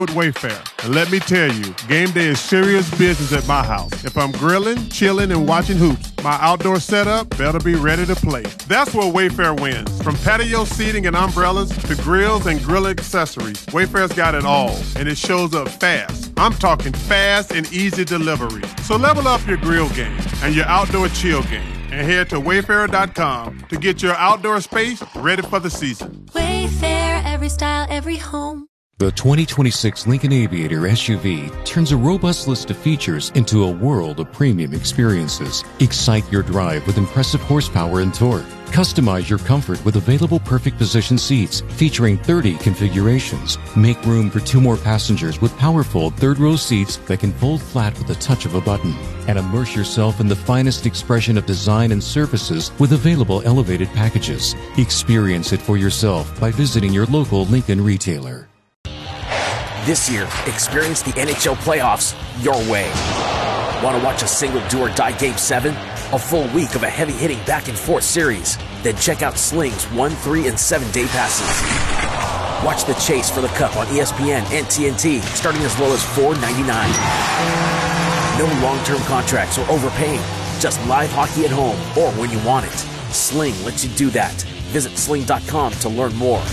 with Wayfair. And let me tell you, game day is serious business at my house. If I'm grilling, chilling, and watching hoops, my outdoor setup better be ready to play. That's where Wayfair wins. From patio seating and umbrellas to grills and grill accessories, Wayfair's got it all, and it shows up fast. I'm talking fast and easy delivery. So level up your grill game and your outdoor chill game, and head to wayfair.com to get your outdoor space ready for the season. Wayfair, every style, every home. The 2026 Lincoln Aviator SUV turns a robust list of features into a world of premium experiences. Excite your drive with impressive horsepower and torque. Customize your comfort with available perfect position seats featuring 30 configurations. Make room for 2 more passengers with powerful third-row seats that can fold flat with the touch of a button. And immerse yourself in the finest expression of design and services with available elevated packages. Experience it for yourself by visiting your local Lincoln retailer. This year, experience the NHL playoffs your way. Want to watch a single do-or-die Game 7? A full week of a heavy-hitting back-and-forth series? Then check out Sling's 1, 3, and 7-day passes. Watch the chase for the Cup on ESPN and TNT, starting as low as $4.99. No long-term contracts or overpaying. Just live hockey at home or when you want it. Sling lets you do that. Visit sling.com to learn more.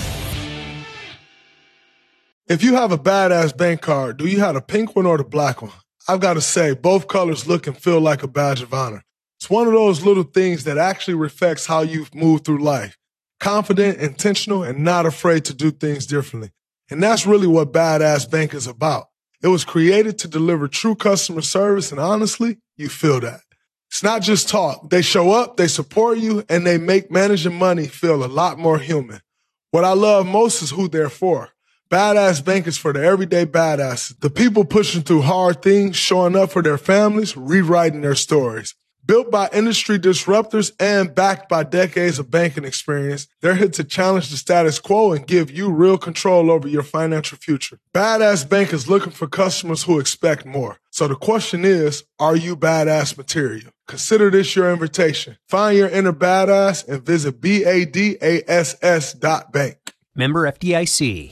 If you have a badass bank card, do you have the pink one or the black one? I've got to say, both colors look and feel like a badge of honor. It's one of those little things that actually reflects how you've moved through life. Confident, intentional, and not afraid to do things differently. And that's really what Badass Bank is about. It was created to deliver true customer service, and honestly, you feel that. It's not just talk. They show up, they support you, and they make managing money feel a lot more human. What I love most is who they're for. Badass Bank is for the everyday badasses, the people pushing through hard things, showing up for their families, rewriting their stories. Built by industry disruptors and backed by decades of banking experience, they're here to challenge the status quo and give you real control over your financial future. Badass Bank is looking for customers who expect more. So the question is, are you badass material? Consider this your invitation. Find your inner badass and visit BADASS.bank. Member FDIC.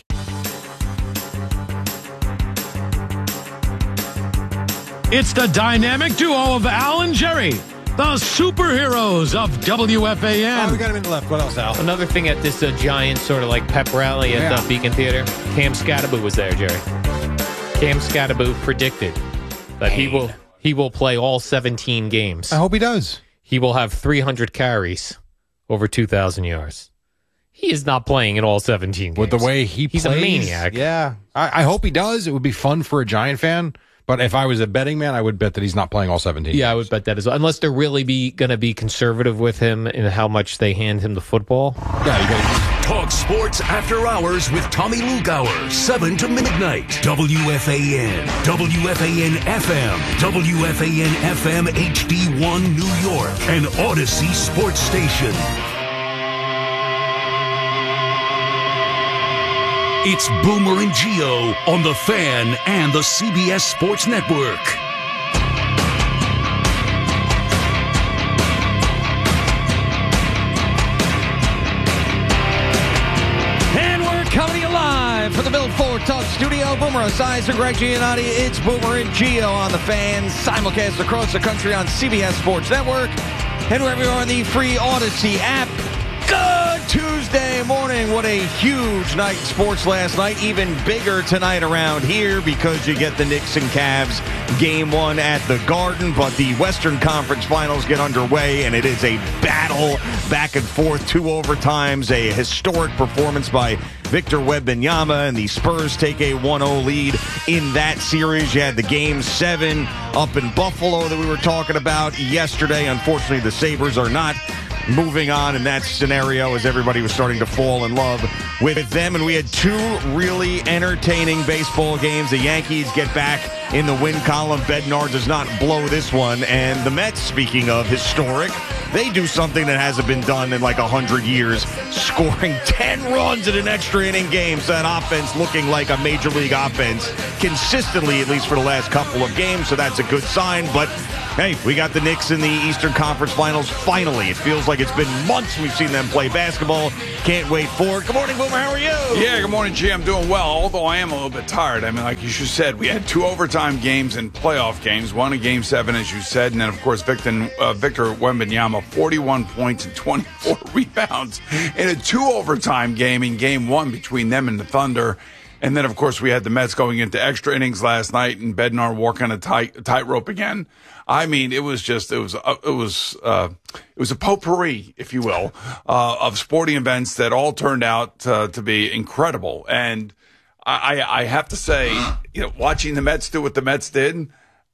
It's the dynamic duo of Al and Jerry, the superheroes of WFAN. Oh, we got him in the left. What else, Al? Another thing at this giant sort of like pep rally at the Beacon Theater, Cam Scattaboo was there, Jerry. Cam Scattaboo predicted that he will play all 17 games. I hope he does. He will have 300 carries, over 2,000 yards. He is not playing in all 17 games. With the way he's a maniac. Yeah. I hope he does. It would be fun for a Giant fan. But if I was a betting man, I would bet that he's not playing all 17 games. Yeah, I would bet that as well. Unless they're really going to be conservative with him in how much they hand him the football. Yeah, you got Talk Sports After Hours with Tommy Lugauer, 7 to midnight. WFAN, WFAN FM, WFAN FM HD1 New York, and Odyssey Sports Station. It's Boomer and Gio on The Fan and the CBS Sports Network. And we're coming to you live from the Bill Ford Talk Studio. Boomer Esiason, Greg Giannotti. It's Boomer and Gio on The Fan, simulcast across the country on CBS Sports Network and wherever you are on the free Odyssey app. Good Tuesday morning. What a huge night in sports last night. Even bigger tonight around here because you get the Knicks and Cavs game 1 at the Garden. But the Western Conference Finals get underway, and it is a battle back and forth, 2 overtimes, a historic performance by Victor Wembanyama, and the Spurs take a 1-0 lead in that series. You had the Game 7 up in Buffalo that we were talking about yesterday. Unfortunately, the Sabres are not moving on in that scenario as everybody was starting to fall in love with them. And we had 2 really entertaining baseball games. The Yankees get back in the win column. Bednar does not blow this one. And the Mets, speaking of historic, They do something that hasn't been done in like 100 years, scoring 10 runs in an extra inning game. So that offense looking like a major league offense consistently, at least for the last couple of games. So that's a good sign. But hey, we got the Knicks in the Eastern Conference Finals finally. It feels like it's been months we've seen them play basketball. Can't wait for it. Good morning, Boomer. How are you? Yeah, good morning, G. I'm doing well, although I am a little bit tired. I mean, like you just said, we had 2 overtime games and playoff games. One in Game 7, as you said, and then, of course, Victor Wembanyama, 41 points and 24 rebounds in a 2 overtime game in Game 1 between them and the Thunder. And then, of course, we had the Mets going into extra innings last night and Bednar walking a tightrope again. I mean, it was a potpourri, if you will, of sporting events that all turned out to be incredible. And I have to say, watching the Mets do what the Mets did,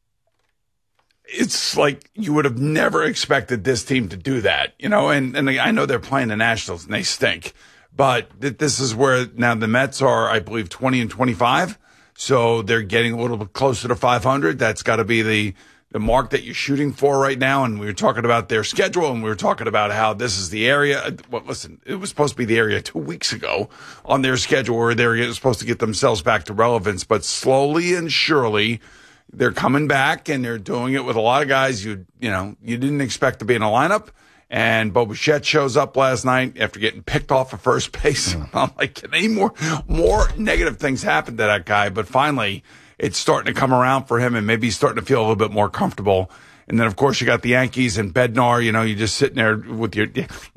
it's like you would have never expected this team to do that, and I know they're playing the Nationals and they stink, but this is where now the Mets are, I believe, 20 and 25. So they're getting a little bit closer to 500. That's got to be the mark that you're shooting for right now. And we were talking about their schedule, and we were talking about how this is the area. Well, listen, it was supposed to be the area 2 weeks ago on their schedule where they're supposed to get themselves back to relevance. But slowly and surely, they're coming back, and they're doing it with a lot of guys you didn't expect to be in a lineup. And Bo Bichette shows up last night after getting picked off of first base. I'm like, can any more negative things happen to that guy? But finally, it's starting to come around for him, and maybe he's starting to feel a little bit more comfortable. And then, of course, you got the Yankees and Bednar. You're just sitting there with your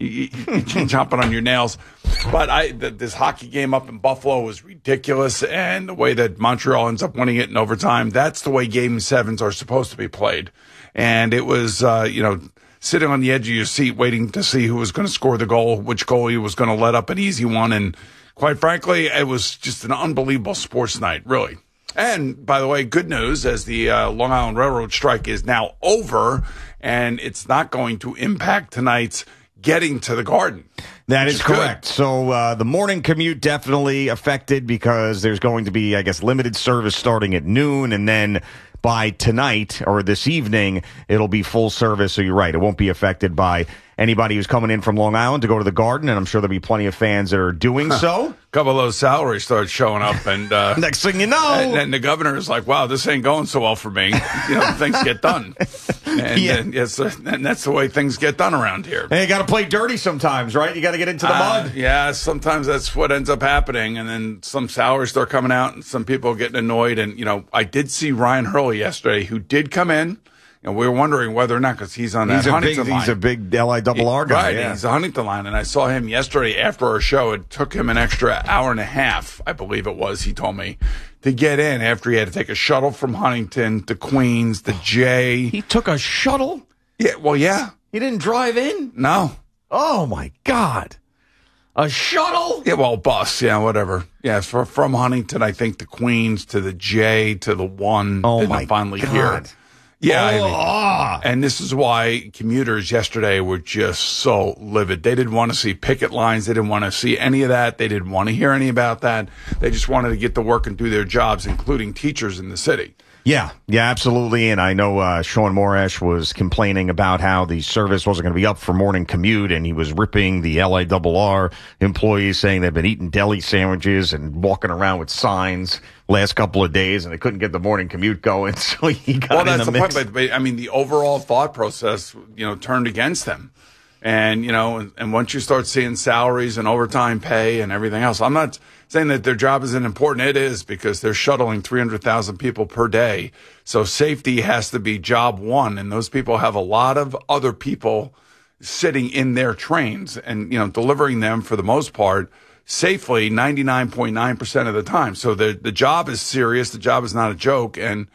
chomping on your nails. But this hockey game up in Buffalo was ridiculous, and the way that Montreal ends up winning it in overtime, that's the way Game 7s are supposed to be played. And it was, sitting on the edge of your seat waiting to see who was going to score the goal, which goalie was going to let up an easy one. And quite frankly, it was just an unbelievable sports night, really. And, by the way, good news, as the Long Island Railroad strike is now over, and it's not going to impact tonight's getting to the Garden. That is correct. Good. So the morning commute definitely affected because there's going to be, I guess, limited service starting at noon, and then by tonight or this evening, it'll be full service. So you're right. It won't be affected by anybody who's coming in from Long Island to go to the Garden, and I'm sure there'll be plenty of fans that are doing so. A couple of those salaries start showing up, and next thing you know, and the governor is like, "Wow, this ain't going so well for me." Things get done, and that's the way things get done around here. And you got to play dirty sometimes, right? You got to get into the mud. Yeah, sometimes that's what ends up happening, and then some salaries start coming out, and some people are getting annoyed. And I did see Ryan Hurley yesterday, who did come in. And we were wondering whether or not, because he's on that Huntington line. He's a big LIRR guy. Right, yeah. He's a Huntington line. And I saw him yesterday after our show. It took him an extra hour and a half, I believe it was, he told me, to get in after he had to take a shuttle from Huntington to Queens to Jay. He took a shuttle? Yeah, well, yeah. He didn't drive in? No. Oh, my God. A shuttle? Yeah, well, bus, yeah, whatever. Yeah, from Huntington, I think, to Queens, to the J, to the 1. Oh, my finally God. Here. Yeah, and this is why commuters yesterday were just so livid. They didn't want to see picket lines. They didn't want to see any of that. They didn't want to hear any about that. They just wanted to get to work and do their jobs, including teachers in the city. Yeah, absolutely. And I know Sean Morash was complaining about how the service wasn't going to be up for morning commute, and he was ripping the LIRR employees, saying they've been eating deli sandwiches and walking around with signs last couple of days, and they couldn't get the morning commute going, so he got in the mix. Point, but I mean, the overall thought process, turned against them. And, and once you start seeing salaries and overtime pay and everything else, I'm not saying that their job isn't important. It is, because they're shuttling 300,000 people per day. So safety has to be job one. And those people have a lot of other people sitting in their trains and, delivering them for the most part safely 99.9% of the time. So the job is serious. The job is not a joke. And,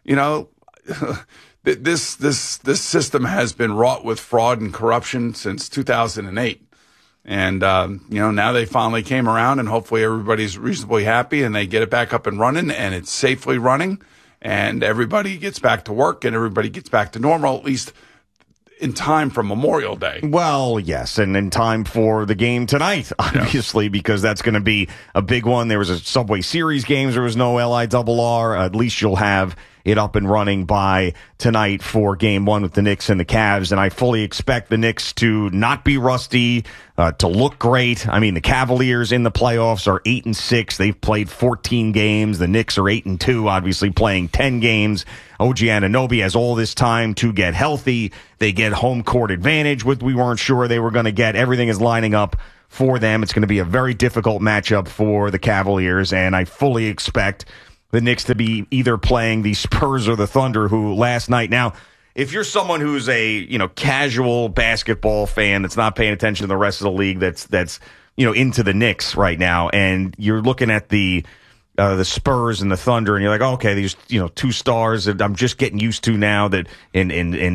This system has been wrought with fraud and corruption since 2008. And, now they finally came around, and hopefully everybody's reasonably happy and they get it back up and running, and it's safely running, and everybody gets back to work and everybody gets back to normal, at least in time for Memorial Day. Well, yes, and in time for the game tonight, obviously, because that's going to be a big one. There was a Subway Series games. There was no LIRR. At least you'll have it up and running by tonight for Game 1 with the Knicks and the Cavs. And I fully expect the Knicks to not be rusty, to look great. I mean, the Cavaliers in the playoffs are 8-6. They've played 14 games. The Knicks are 8-2, obviously playing 10 games. OG Anunoby has all this time to get healthy. They get home court advantage, which we weren't sure they were going to get. Everything is lining up for them. It's going to be a very difficult matchup for the Cavaliers, and I fully expect the Knicks to be either playing the Spurs or the Thunder, who last night. Now, if you're someone who's a casual basketball fan that's not paying attention to the rest of the league, that's into the Knicks right now, and you're looking at the Spurs and the Thunder, and you're like, oh, okay, these 2 stars that I'm just getting used to now, that in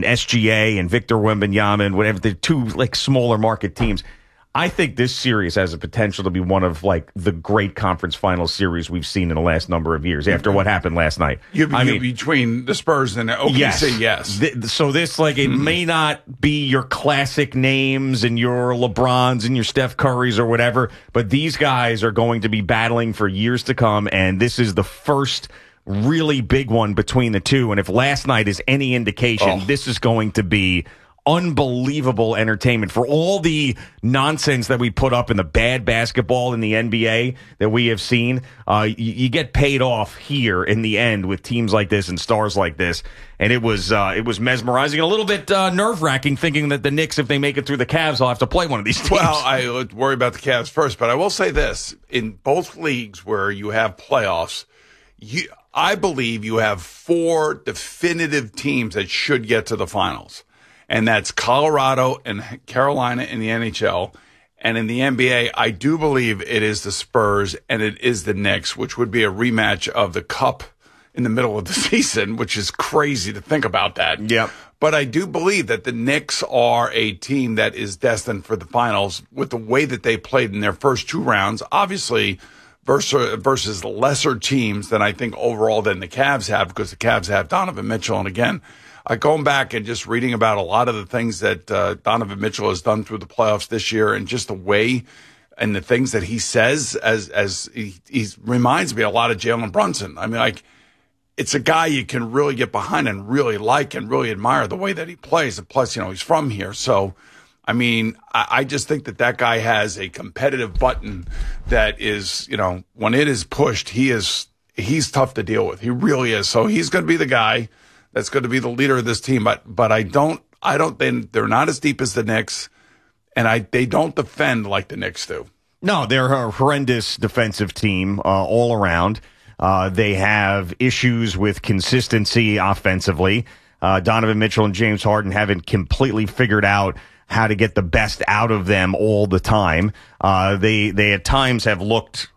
SGA and Victor Wembanyama, whatever, the 2 smaller market teams. I think this series has the potential to be one of the great conference final series we've seen in the last number of years after what happened last night. Between the Spurs and the OKC, yes. So this, it may not be your classic names and your LeBrons and your Steph Currys or whatever, but these guys are going to be battling for years to come, and this is the first really big one between the two. And if last night is any indication, this is going to be unbelievable entertainment for all the nonsense that we put up in the bad basketball in the NBA that we have seen. You get paid off here in the end with teams like this and stars like this. And it was mesmerizing, a little bit nerve-wracking, thinking that the Knicks, if they make it through the Cavs, will have to play one of these teams. Well, I would worry about the Cavs first, but I will say this. In both leagues where you have playoffs, I believe you have 4 definitive teams that should get to the finals. And that's Colorado and Carolina in the NHL. And in the NBA, I do believe it is the Spurs and it is the Knicks, which would be a rematch of the Cup in the middle of the season, which is crazy to think about that. Yep. But I do believe that the Knicks are a team that is destined for the finals with the way that they played in their first 2 rounds, obviously versus lesser teams than I think overall than the Cavs have, because the Cavs have Donovan Mitchell. And again, going back and just reading about a lot of the things that Donovan Mitchell has done through the playoffs this year, and just the way and the things that he says as he reminds me a lot of Jalen Brunson. I mean, it's a guy you can really get behind and really like and really admire the way that he plays. And plus, he's from here. So, I mean, I just think that guy has a competitive button that is, when it is pushed, he's tough to deal with. He really is. So he's going to be the guy that's going to be the leader of this team. But I don't think they're not as deep as the Knicks, and they don't defend like the Knicks do. No, they're a horrendous defensive team all around. They have issues with consistency offensively. Donovan Mitchell and James Harden haven't completely figured out how to get the best out of them all the time. They at times have looked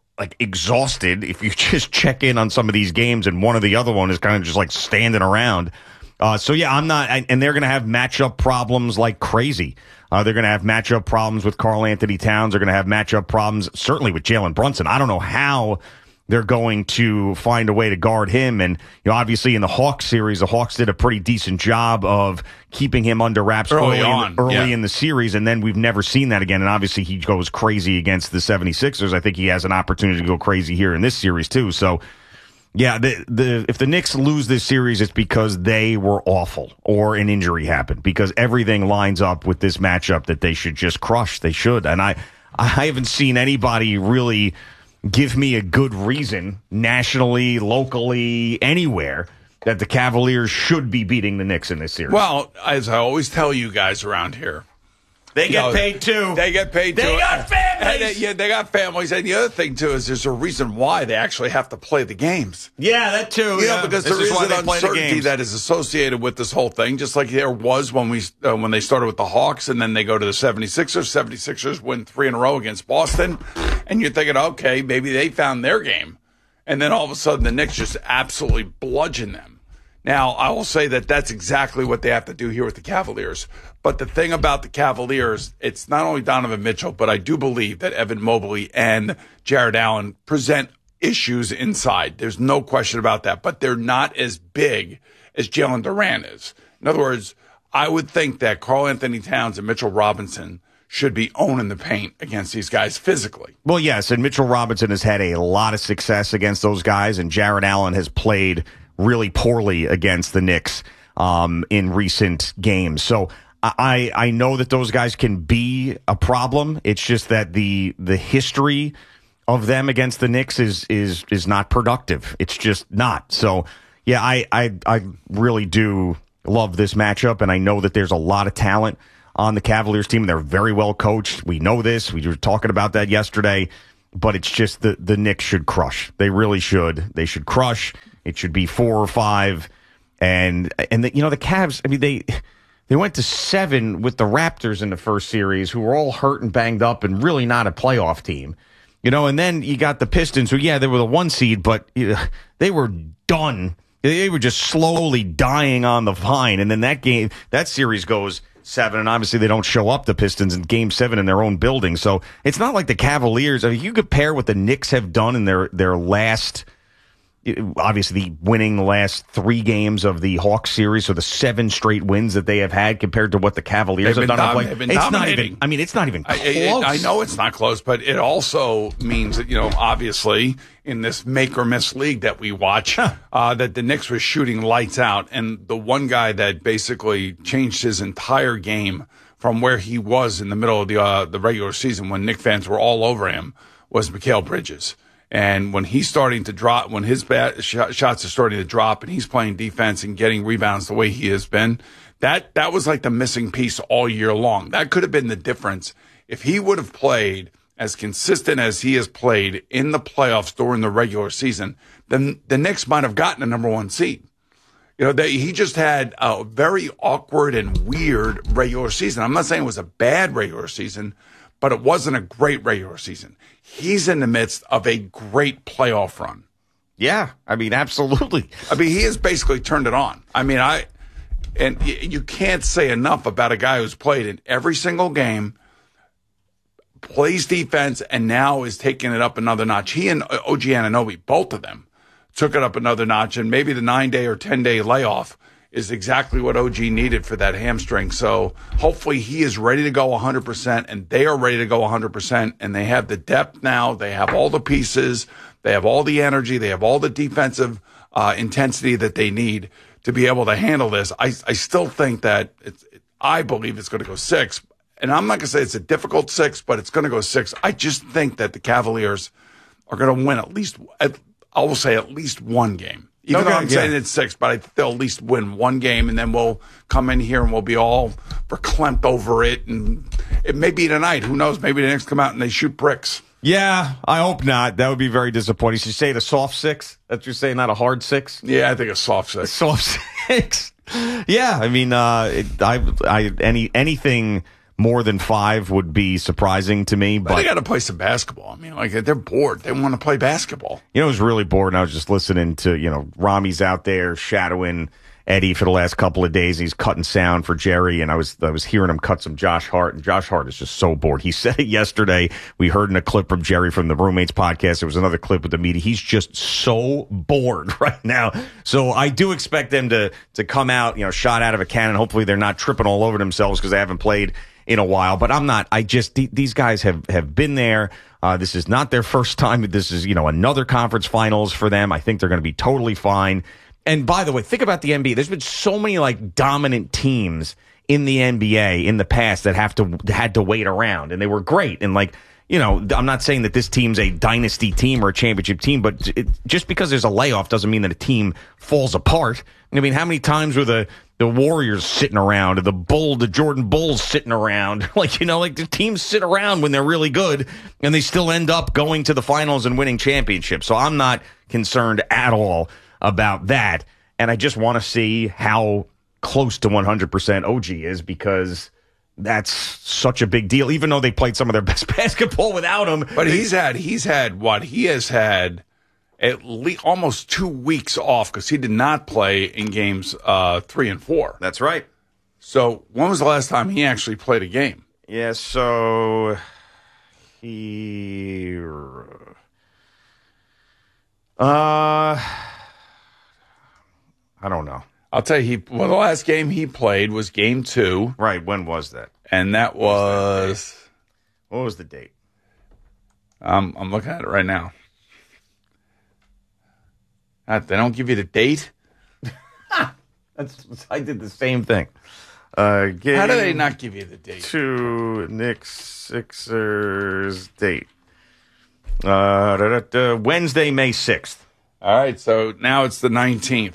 exhausted if you just check in on some of these games, and one or the other one is kind of just standing around. So yeah, I'm not, and they're going to have matchup problems like crazy. They're going to have matchup problems with Karl Anthony Towns. They're going to have matchup problems certainly with Jalen Brunson. I don't know how they're going to find a way to guard him. And obviously in the Hawks series, the Hawks did a pretty decent job of keeping him under wraps early in the series, and then we've never seen that again. And obviously he goes crazy against the 76ers. I think he has an opportunity to go crazy here in this series too. So yeah, if the Knicks lose this series, it's because they were awful or an injury happened, because everything lines up with this matchup that they should just crush. They should. And I haven't seen anybody really give me a good reason nationally, locally, anywhere that the Cavaliers should be beating the Knicks in this series. Well, as I always tell you guys around here, they get paid too. They get paid too. They got families. They got families. And the other thing too is there's a reason why they actually have to play the games. Yeah, that too. Because there is an uncertainty that is associated with this whole thing, just like there was when they started with the Hawks, and then they go to the 76ers. 76ers win 3 in a row against Boston, and you're thinking, okay, maybe they found their game, and then all of a sudden the Knicks just absolutely bludgeon them. Now, I will say that that's exactly what they have to do here with the Cavaliers. But the thing about the Cavaliers, it's not only Donovan Mitchell, but I do believe that Evan Mobley and Jared Allen present issues inside. There's no question about that. But they're not as big as Jalen Durant is. In other words, I would think that Karl Anthony Towns and Mitchell Robinson should be owning the paint against these guys physically. Well, yes, and Mitchell Robinson has had a lot of success against those guys, and Jared Allen has played really poorly against the Knicks in recent games. So I know that those guys can be a problem. It's just that the history of them against the Knicks is not productive. It's just not. So yeah, I really do love this matchup, and I know that there's a lot of talent on the Cavaliers team. They're very well coached. We know this. We were talking about that yesterday, but it's just the Knicks should crush. They really should. They should crush. It should be 4 or 5, and the Cavs. I mean, they went to 7 with the Raptors in the first series, who were all hurt and banged up and really not a playoff team. And then you got the Pistons, who, yeah, they were the 1 seed, but they were done. They were just slowly dying on the vine. And then that series goes 7, and obviously they don't show up, the Pistons, in Game 7 in their own building. So it's not like the Cavaliers. I mean, you compare what the Knicks have done in their last, obviously winning the last 3 games of the Hawks series, so the 7 straight wins that they have had, compared to what the Cavaliers have done. They've been dominating. It's not even close. I know it's not close, but it also means that, obviously in this make or miss league that we watch, that the Knicks were shooting lights out. And the one guy that basically changed his entire game from where he was in the middle of the regular season, when Knicks fans were all over him, was Mikal Bridges. And when he's starting to drop, when his shots are starting to drop, and he's playing defense and getting rebounds the way he has been, that was like the missing piece all year long. That could have been the difference. If he would have played as consistent as he has played in the playoffs during the regular season, then the Knicks might have gotten a number 1 seed. He just had a very awkward and weird regular season. I'm not saying it was a bad regular season, but it wasn't a great regular season. He's in the midst of a great playoff run. Yeah, I mean, absolutely. I mean, he has basically turned it on. I mean, and you can't say enough about a guy who's played in every single game, plays defense, and now is taking it up another notch. He and OG Anunoby, both of them, took it up another notch, and maybe the 9-day or 10-day layoff is exactly what OG needed for that hamstring. So hopefully he is ready to go 100%, and they are ready to go 100%, and they have the depth now. They have all the pieces. They have all the energy. They have all the defensive intensity that they need to be able to handle this. I still think that I believe it's going to go 6. And I'm not going to say it's a difficult 6, but it's going to go 6. I just think that the Cavaliers are going to win at least 1 game. Even though I'm saying it's 6, but I think they'll at least win 1 game, and then we'll come in here and we'll be all verklempt over it. And it may be tonight. Who knows? Maybe the Knicks come out and they shoot bricks. Yeah, I hope not. That would be very disappointing. Should you say the soft 6? That's what you're saying, not a hard 6? Yeah, I think a soft 6. Soft 6. Yeah, I mean, anything more than 5 would be surprising to me. But they got to play some basketball. I mean, like, they're bored. They want to play basketball. I was really bored, and I was just listening to, Rami's out there shadowing Eddie for the last couple of days. He's cutting sound for Jerry, and I was hearing him cut some Josh Hart, and Josh Hart is just so bored. He said it yesterday. We heard in a clip from Jerry from the Roommates podcast. There was another clip with the media. He's just so bored right now. So I do expect them to come out, shot out of a cannon. Hopefully they're not tripping all over themselves because they haven't played in a while. But I'm not. These guys have been there. This is not their first time. This is, another conference finals for them. I think they're going to be totally fine. And by the way, think about the NBA. There's been so many dominant teams in the NBA in the past that had to wait around, and they were great. And I'm not saying that this team's a dynasty team or a championship team, but just because there's a layoff doesn't mean that a team falls apart. I mean, how many times were the Warriors sitting around, or the Jordan Bulls sitting around? The teams sit around when they're really good, and they still end up going to the finals and winning championships. So I'm not concerned at all about that. And I just want to see how close to 100% OG is, because that's such a big deal, even though they played some of their best basketball without him. But he has had at least almost 2 weeks off, because he did not play in games 3 and 4. That's right. So when was the last time he actually played a game? Yeah, so he... I don't know. I'll tell you, the last game he played was game 2. Right, when was that? And that was... What was the date? I'm looking at it right now. They don't give you the date? I did the same thing. How do they not give you the date? To Knicks Sixers date. Wednesday, May 6th. All right, so now it's the 19th.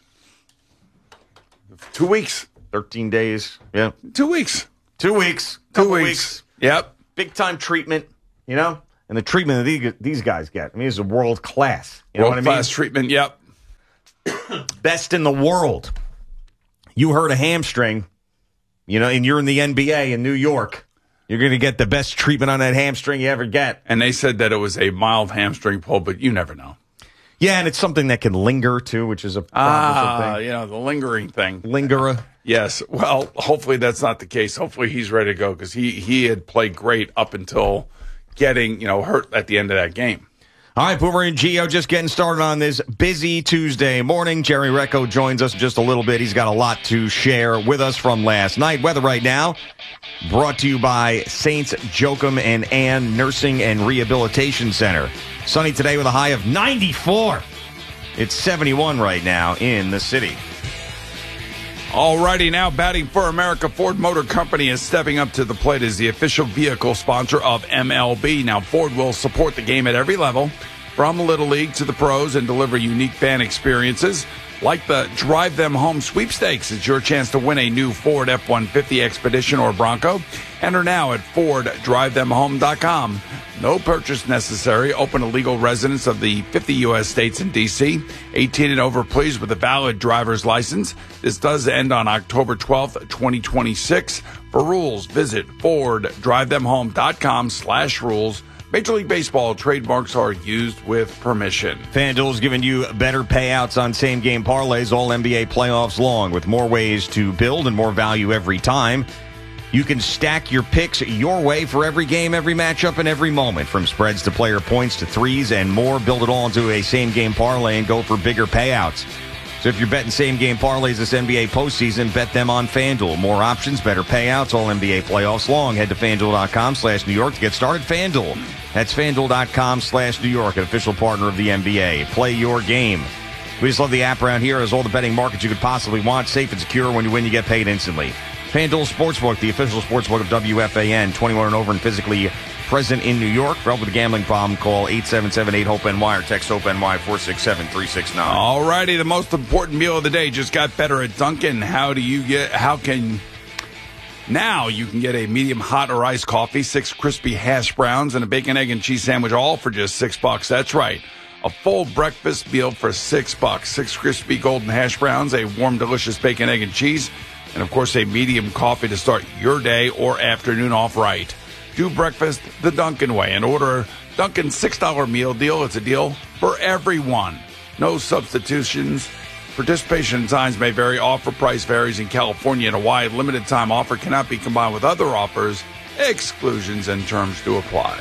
2 weeks. 13 days. Yeah. 2 weeks. 2 weeks. 2 weeks. Yep. Big time treatment, you know? And the treatment that these guys get. I mean, it's a world class. You know what I mean? World class treatment, yep. Best in the world. You hurt a hamstring, you know, and you're in the NBA in New York. You're going to get the best treatment on that hamstring you ever get. And they said that it was a mild hamstring pull, but you never know. Yeah, and it's something that can linger, too, which is a problem. You know, the lingering thing. Lingerer. Yes. Well, hopefully that's not the case. Hopefully he's ready to go because he had played great up until getting, hurt at the end of that game. All right, Boomer and Gio just getting started on this busy Tuesday morning. Jerry Recco joins us in just a little bit. He's got a lot to share with us from last night. Weather right now brought to you by Saints Joachim and Ann Nursing and Rehabilitation Center. Sunny today with a high of 94. It's 71 right now in the city. Alrighty, now batting for America, Ford Motor Company is stepping up to the plate as the official vehicle sponsor of MLB. Now, Ford will support the game at every level, from Little League to the pros, and deliver unique fan experiences like the Drive Them Home sweepstakes. It's your chance to win a new Ford F-150 Expedition or Bronco. Enter now at FordDriveThemHome.com. No purchase necessary. Open to legal residents of the 50 U.S. states and D.C. 18 and over, please, with a valid driver's license. This does end on October 12th, 2026. For rules, visit FordDriveThemHome.com/rules. Major League Baseball trademarks are used with permission. FanDuel's giving you better payouts on same-game parlays all NBA playoffs long, with more ways to build and more value every time. You can stack your picks your way for every game, every matchup, and every moment. From spreads to player points to threes and more, build it all into a same-game parlay and go for bigger payouts. So if you're betting same-game parlays this NBA postseason, bet them on FanDuel. More options, better payouts, all NBA playoffs long. Head to FanDuel.com/New York to get started. FanDuel. That's FanDuel.com/New York, an official partner of the NBA. Play your game. We just love the app around here. It has all the betting markets you could possibly want. Safe and secure. When you win, you get paid instantly. FanDuel Sportsbook, the official sportsbook of WFAN. 21 and over and physically present in New York. For help with a gambling problem, call 877-8-HOPE-NY or text HOPE-NY 467-369. All righty, the most important meal of the day just got better at Dunkin'. Now you can get a medium hot or iced coffee, 6 crispy hash browns, and a bacon, egg, and cheese sandwich, all for just $6. That's right. A full breakfast meal for $6. 6 crispy golden hash browns, a warm, delicious bacon, egg, and cheese, and, of course, a medium coffee to start your day or afternoon off right. Do breakfast the Dunkin' way and order Dunkin's $6 meal deal. It's a deal for everyone. No substitutions. Participation times may vary. Offer price varies in California and Hawaii. Limited time offer cannot be combined with other offers. Exclusions and terms do apply.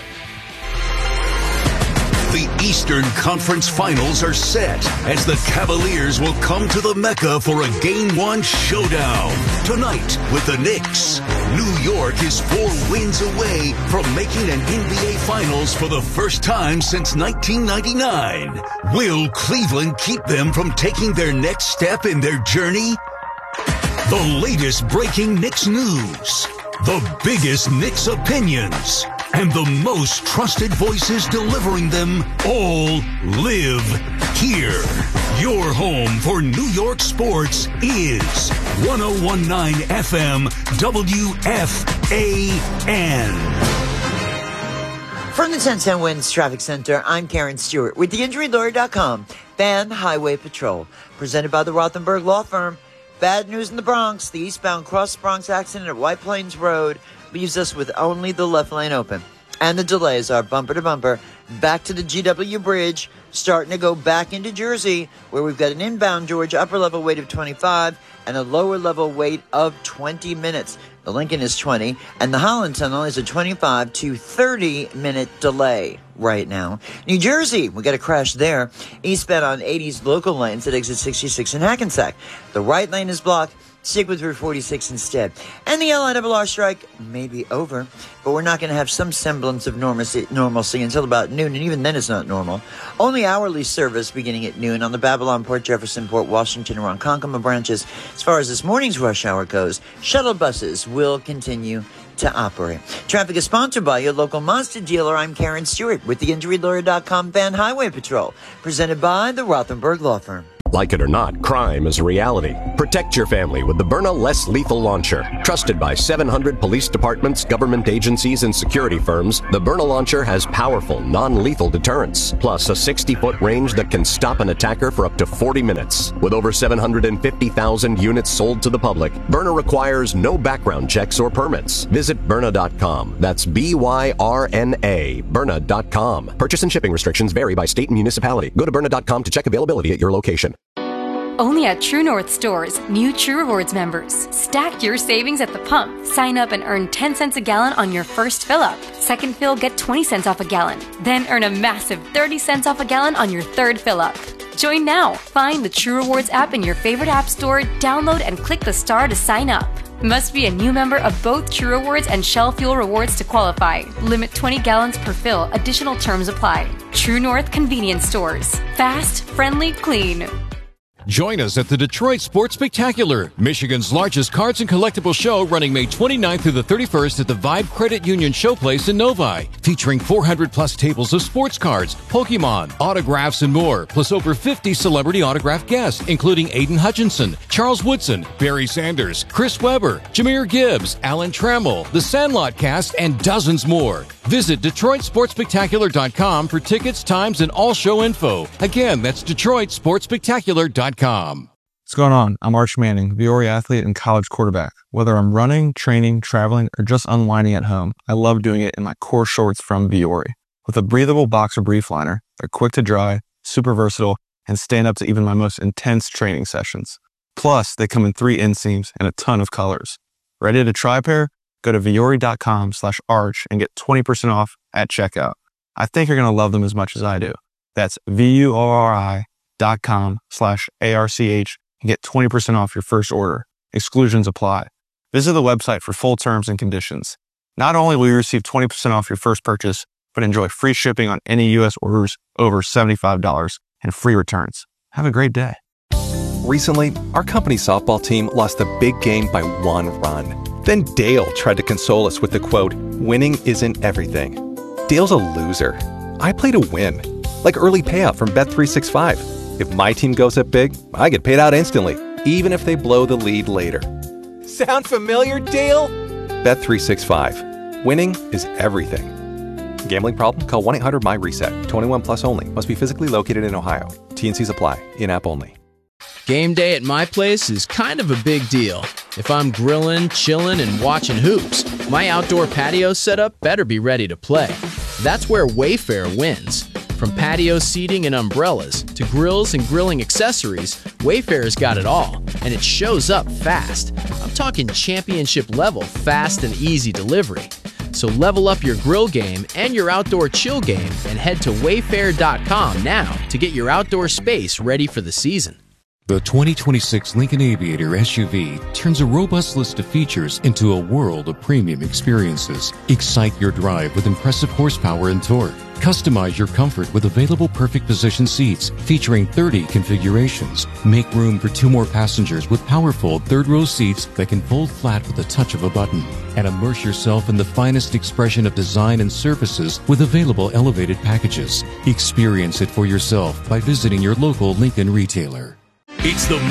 The Eastern Conference Finals are set as the Cavaliers will come to the Mecca for a Game 1 showdown. Tonight with the Knicks, New York is 4 wins away from making an NBA Finals for the first time since 1999. Will Cleveland keep them from taking their next step in their journey? The latest breaking Knicks news, the biggest Knicks opinions, and the most trusted voices delivering them all live here. Your home for New York sports is 101.9 FM WFAN. From the 1010 Winds Traffic Center, I'm Karen Stewart with theinjurylawyer.com. Van Highway Patrol, presented by the Rothenberg Law Firm. Bad news in the Bronx. The eastbound Cross Bronx accident at White Plains Road leaves us with only the left lane open. And the delays are bumper to bumper back to the GW Bridge, starting to go back into Jersey, where we've got an inbound George upper level wait of 25 and a lower level wait of 20 minutes. The Lincoln is 20, and the Holland Tunnel is a 25 to 30-minute delay right now. New Jersey, we got a crash there. Eastbound on 80's local lanes at exit 66 in Hackensack. The right lane is blocked. Stick with Route 46 instead. And the LIRR strike may be over, but we're not going to have some semblance of normalcy until about noon, and even then it's not normal. Only hourly service beginning at noon on the Babylon, Port Jefferson, Port Washington, and Ronkonkoma branches. As far as this morning's rush hour goes, shuttle buses will continue to operate. Traffic is sponsored by your local Mazda dealer. I'm Karen Stewart with the InjuryLawyer.com Van Highway Patrol, presented by the Rothenberg Law Firm. Like it or not, crime is a reality. Protect your family with the Byrna Less Lethal Launcher. Trusted by 700 police departments, government agencies, and security firms, the Byrna Launcher has powerful, non-lethal deterrence, plus a 60-foot range that can stop an attacker for up to 40 minutes. With over 750,000 units sold to the public, Byrna requires no background checks or permits. Visit Byrna.com. That's B-Y-R-N-A, Byrna.com. Purchase and shipping restrictions vary by state and municipality. Go to Byrna.com to check availability at your location. Only at True North stores, new True Rewards members. Stack your savings at the pump. Sign up and earn 10 cents a gallon on your first fill-up. Second fill, get 20 cents off a gallon. Then earn a massive 30 cents off a gallon on your third fill-up. Join now. Find the True Rewards app in your favorite app store, download and click the star to sign up. Must be a new member of both True Rewards and Shell Fuel Rewards to qualify. Limit 20 gallons per fill. Additional terms apply. True North Convenience Stores. Fast, friendly, clean. Join us at the Detroit Sports Spectacular, Michigan's largest cards and collectible show, running May 29th through the 31st at the Vibe Credit Union Showplace in Novi, featuring 400-plus tables of sports cards, Pokemon, autographs, and more, plus over 50 celebrity autograph guests, including Aiden Hutchinson, Charles Woodson, Barry Sanders, Chris Webber, Jahmyr Gibbs, Alan Trammell, The Sandlot Cast, and dozens more. Visit DetroitSportsSpectacular.com for tickets, times, and all show info. Again, that's DetroitSportsSpectacular.com. What's going on? I'm Arch Manning, Viore athlete and college quarterback. Whether I'm running, training, traveling, or just unwinding at home, I love doing it in my core shorts from Viore. With a breathable boxer brief liner, they're quick to dry, super versatile, and stand up to even my most intense training sessions. Plus, they come in 3 inseams and a ton of colors. Ready to try a pair? Go to Viore.com/arch and get 20% off at checkout. I think you're going to love them as much as I do. That's VUORI.com/ARCH and get 20% off your first order. Exclusions apply. Visit the website for full terms and conditions. Not only will you receive 20% off your first purchase, but enjoy free shipping on any U.S. orders over $75 and free returns. Have a great day. Recently, our company softball team lost a big game by 1 run. Then Dale tried to console us with the quote, "Winning isn't everything." Dale's a loser. I play to win. Like early payout from Bet365. If my team goes up big, I get paid out instantly, even if they blow the lead later. Sound familiar, Dale? Bet365. Winning is everything. Gambling problem? Call 1-800-MY-RESET. 21 plus only. Must be physically located in Ohio. T&Cs apply. In-app only. Game day at my place is kind of a big deal. If I'm grilling, chilling, and watching hoops, my outdoor patio setup better be ready to play. That's where Wayfair wins. From patio seating and umbrellas to grills and grilling accessories, Wayfair's got it all, and it shows up fast. I'm talking championship level fast and easy delivery. So level up your grill game and your outdoor chill game and head to Wayfair.com now to get your outdoor space ready for the season. The 2026 Lincoln Aviator SUV turns a robust list of features into a world of premium experiences. Excite your drive with impressive horsepower and torque. Customize your comfort with available perfect position seats featuring 30 configurations. Make room for 2 more passengers with powerful third-row seats that can fold flat with the touch of a button. And immerse yourself in the finest expression of design and services with available elevated packages. Experience it for yourself by visiting your local Lincoln retailer. It's the